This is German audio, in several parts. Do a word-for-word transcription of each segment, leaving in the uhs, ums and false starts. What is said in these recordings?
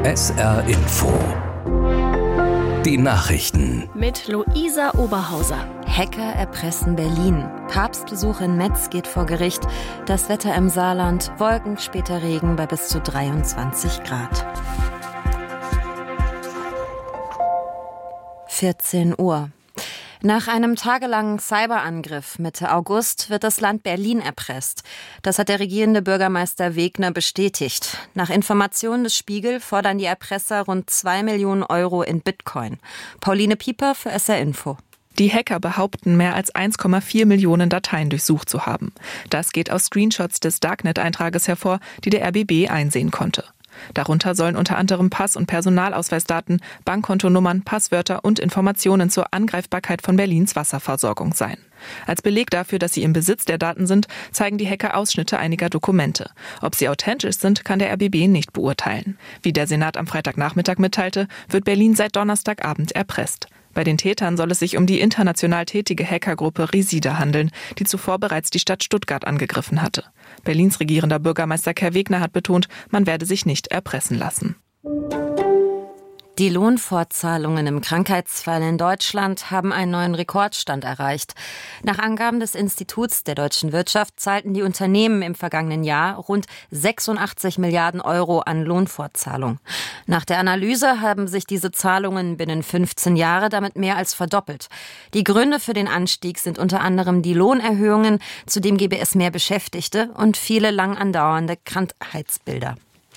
S R Info. Die Nachrichten. Mit Luisa Oberhauser. Hacker erpressen Berlin. Papstbesuch in Metz geht vor Gericht. Das Wetter im Saarland. Wolken, später Regen bei bis zu dreiundzwanzig Grad. vierzehn Uhr. Nach einem tagelangen Cyberangriff Mitte August wird das Land Berlin erpresst. Das hat der regierende Bürgermeister Wegner bestätigt. Nach Informationen des Spiegel fordern die Erpresser rund zwei Millionen Euro in Bitcoin. Pauline Pieper für S R Info. Die Hacker behaupten, mehr als eins Komma vier Millionen Dateien durchsucht zu haben. Das geht aus Screenshots des Darknet-Eintrages hervor, die der R B B einsehen konnte. Darunter sollen unter anderem Pass- und Personalausweisdaten, Bankkontonummern, Passwörter und Informationen zur Angreifbarkeit von Berlins Wasserversorgung sein. Als Beleg dafür, dass sie im Besitz der Daten sind, zeigen die Hacker Ausschnitte einiger Dokumente. Ob sie authentisch sind, kann der R B B nicht beurteilen. Wie der Senat am Freitagnachmittag mitteilte, wird Berlin seit Donnerstagabend erpresst. Bei den Tätern soll es sich um die international tätige Hackergruppe Resida handeln, die zuvor bereits die Stadt Stuttgart angegriffen hatte. Berlins regierender Bürgermeister Kai Wegner hat betont, man werde sich nicht erpressen lassen. Die Lohnfortzahlungen im Krankheitsfall in Deutschland haben einen neuen Rekordstand erreicht. Nach Angaben des Instituts der deutschen Wirtschaft zahlten die Unternehmen im vergangenen Jahr rund sechsundachtzig Milliarden Euro an Lohnfortzahlung. Nach der Analyse haben sich diese Zahlungen binnen fünfzehn Jahre damit mehr als verdoppelt. Die Gründe für den Anstieg sind unter anderem die Lohnerhöhungen, zudem gebe es mehr Beschäftigte und viele lang andauernde Krankheitsbilder.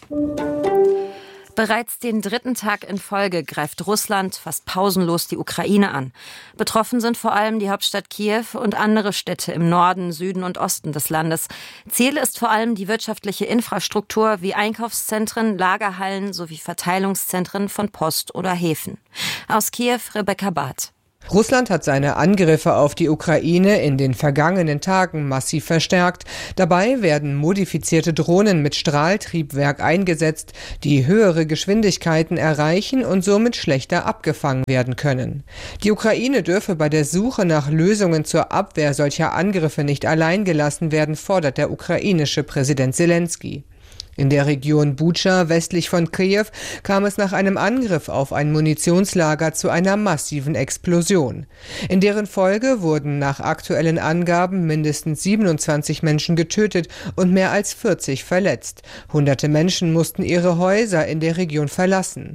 Bereits den dritten Tag in Folge greift Russland fast pausenlos die Ukraine an. Betroffen sind vor allem die Hauptstadt Kiew und andere Städte im Norden, Süden und Osten des Landes. Ziel ist vor allem die wirtschaftliche Infrastruktur wie Einkaufszentren, Lagerhallen sowie Verteilungszentren von Post oder Häfen. Aus Kiew Rebecca Barth. Russland hat seine Angriffe auf die Ukraine in den vergangenen Tagen massiv verstärkt. Dabei werden modifizierte Drohnen mit Strahltriebwerk eingesetzt, die höhere Geschwindigkeiten erreichen und somit schlechter abgefangen werden können. Die Ukraine dürfe bei der Suche nach Lösungen zur Abwehr solcher Angriffe nicht allein gelassen werden, fordert der ukrainische Präsident Selenskyj. In der Region Butscha westlich von Kiew kam es nach einem Angriff auf ein Munitionslager zu einer massiven Explosion. In deren Folge wurden nach aktuellen Angaben mindestens siebenundzwanzig Menschen getötet und mehr als vierzig verletzt. Hunderte Menschen mussten ihre Häuser in der Region verlassen.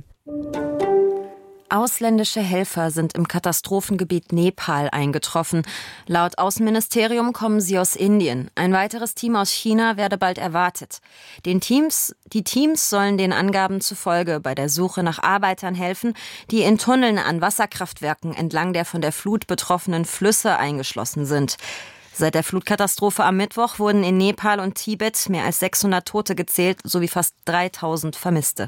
Ausländische Helfer sind im Katastrophengebiet Nepal eingetroffen. Laut Außenministerium kommen sie aus Indien. Ein weiteres Team aus China werde bald erwartet. Den Teams, die Teams sollen den Angaben zufolge bei der Suche nach Arbeitern helfen, die in Tunneln an Wasserkraftwerken entlang der von der Flut betroffenen Flüsse eingeschlossen sind. Seit der Flutkatastrophe am Mittwoch wurden in Nepal und Tibet mehr als sechshundert Tote gezählt, sowie fast dreitausend Vermisste.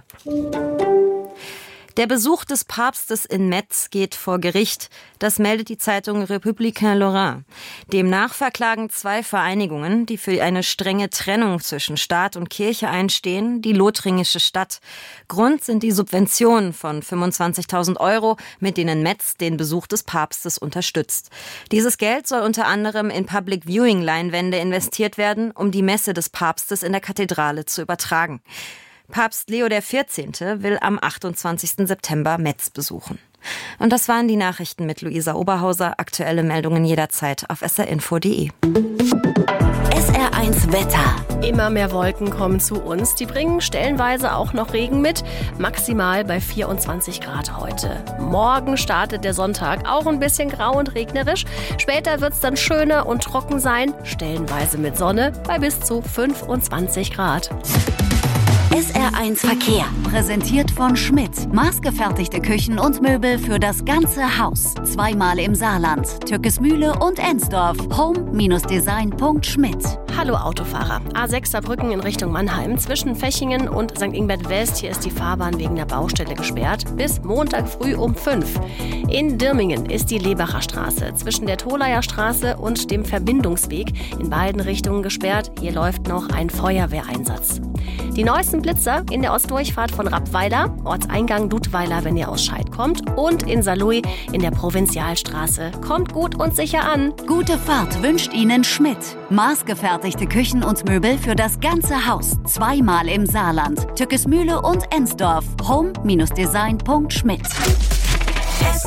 Der Besuch des Papstes in Metz geht vor Gericht. Das meldet die Zeitung Républicain Lorrain. Demnach verklagen zwei Vereinigungen, die für eine strenge Trennung zwischen Staat und Kirche einstehen, die lothringische Stadt. Grund sind die Subventionen von fünfundzwanzigtausend Euro, mit denen Metz den Besuch des Papstes unterstützt. Dieses Geld soll unter anderem in Public-Viewing-Leinwände investiert werden, um die Messe des Papstes in der Kathedrale zu übertragen. Papst Leo der vierzehnte will am achtundzwanzigsten September Metz besuchen. Und das waren die Nachrichten mit Luisa Oberhauser. Aktuelle Meldungen jederzeit auf s r info punkt d e. S R eins Wetter. Immer mehr Wolken kommen zu uns. Die bringen stellenweise auch noch Regen mit. Maximal bei vierundzwanzig Grad heute. Morgen startet der Sonntag auch ein bisschen grau und regnerisch. Später wird es dann schöner und trocken sein. Stellenweise mit Sonne bei bis zu fünfundzwanzig Grad. S R eins Verkehr. Präsentiert von Schmidt. Maßgefertigte Küchen und Möbel für das ganze Haus. Zweimal im Saarland. Türkesmühle und Ensdorf. home Design punkt schmidt. Hallo Autofahrer. A sechs Saarbrücken in Richtung Mannheim. Zwischen Fechingen und Sankt Ingbert West. Hier ist die Fahrbahn wegen der Baustelle gesperrt. Bis Montag früh um fünf. In Dirmingen ist die Lebacher Straße zwischen der Tholayer Straße und dem Verbindungsweg in beiden Richtungen gesperrt. Hier läuft noch ein Feuerwehreinsatz. Die neuesten Blitzer in der Ostdurchfahrt von Rappweiler, Ortseingang Dudweiler, wenn ihr aus Scheid kommt, und in Saarlouis in der Provinzialstraße. Kommt gut und sicher an. Gute Fahrt wünscht Ihnen Schmidt. Maßgefertigt Maßgefertigte Küchen und Möbel für das ganze Haus. Zweimal im Saarland. Tückesmühle und Ensdorf. home Design Punkt schmidt. S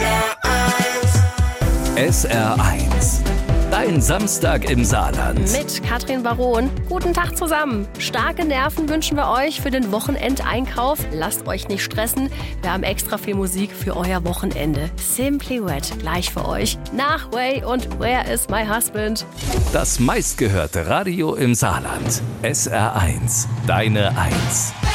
R eins. Dein Samstag im Saarland. Mit Katrin Baron. Guten Tag zusammen. Starke Nerven wünschen wir euch für den Wochenendeinkauf. Lasst euch nicht stressen. Wir haben extra viel Musik für euer Wochenende. Simply Red gleich für euch. Nach Way und Where is my husband? Das meistgehörte Radio im Saarland. S R eins. Deine Eins.